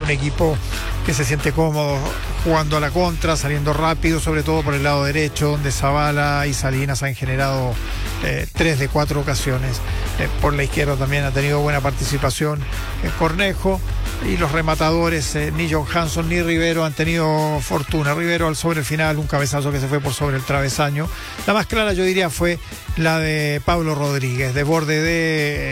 un equipo que se siente cómodo jugando a la contra, saliendo rápido, sobre todo por el lado derecho, donde Zavala y Salinas han generado 3 de 4 ocasiones. Por la izquierda también ha tenido buena participación Cornejo, y los rematadores ni John Hanson ni Rivero han tenido fortuna. Rivero al sobre el final, un cabezazo que se fue por sobre el travesaño. La más clara, yo diría, fue la de Pablo Rodríguez, de borde de